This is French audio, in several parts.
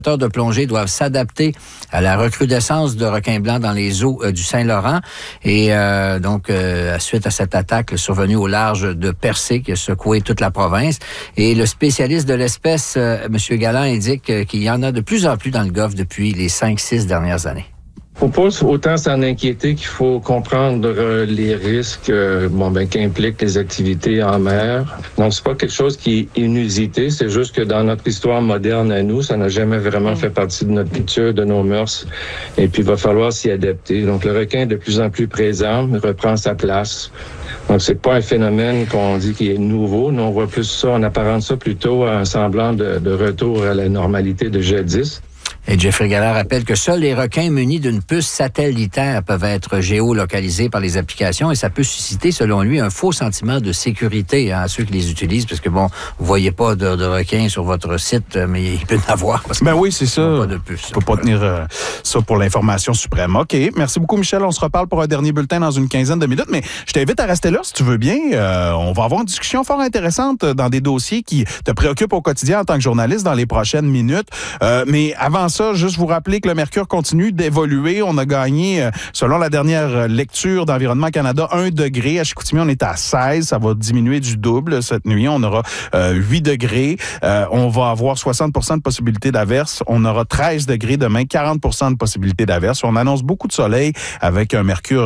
de plongée doivent s'adapter à la recrudescence de requins blancs dans les eaux du Saint-Laurent. Et suite à cette attaque survenue au large de Percé qui a secoué toute la province. Et le spécialiste de l'espèce, M. Galland, indique qu'il y en a de plus en plus dans le golfe depuis les 5-6 dernières années. Faut pas autant s'en inquiéter qu'il faut comprendre les risques qu'impliquent les activités en mer. Donc, c'est pas quelque chose qui est inusité, c'est juste que dans notre histoire moderne à nous, ça n'a jamais vraiment fait partie de notre culture, de nos mœurs. Et puis, il va falloir s'y adapter. Donc, le requin est de plus en plus présent, il reprend sa place. Donc, c'est pas un phénomène qu'on dit qui est nouveau. Nous, on voit plus ça, on apparente ça plutôt à un semblant de retour à la normalité de jadis. Et Jeffrey Galland rappelle que seuls les requins munis d'une puce satellitaire peuvent être géolocalisés par les applications et ça peut susciter, selon lui, un faux sentiment de sécurité à ceux qui les utilisent parce que, vous voyez pas de requins sur votre site, mais il peut en avoir. Parce oui, c'est ça. Pas de puce. On peut pas tenir ça pour l'information suprême. OK. Merci beaucoup, Michel. On se reparle pour un dernier bulletin dans une quinzaine de minutes, mais je t'invite à rester là si tu veux bien. On va avoir une discussion fort intéressante dans des dossiers qui te préoccupent au quotidien en tant que journaliste dans les prochaines minutes. Mais avant ça, juste vous rappeler que le mercure continue d'évoluer. On a gagné, selon la dernière lecture d'Environnement Canada, 1 degré. À Chicoutimi, on est à 16. Ça va diminuer du double cette nuit. On aura 8 degrés. On va avoir 60 % de possibilité d'averse. On aura 13 degrés demain, 40 % de possibilité d'averse. On annonce beaucoup de soleil avec un mercure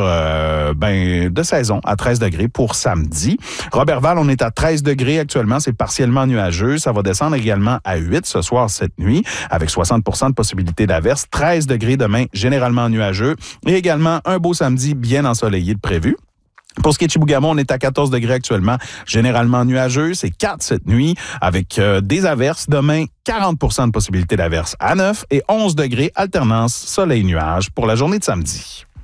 de saison à 13 degrés pour samedi. Robertval, on est à 13 degrés actuellement. C'est partiellement nuageux. Ça va descendre également à 8 ce soir, cette nuit, avec 60 % de possibilité d'averse. 13 degrés demain, généralement nuageux. Et également un beau samedi bien ensoleillé de prévu. Pour ce qui est de Chibougamau, on est à 14 degrés actuellement, généralement nuageux. C'est 4 cette nuit, avec des averses. Demain, 40 % de possibilité d'averse à 9 et 11 degrés, alternance soleil-nuage pour la journée de samedi.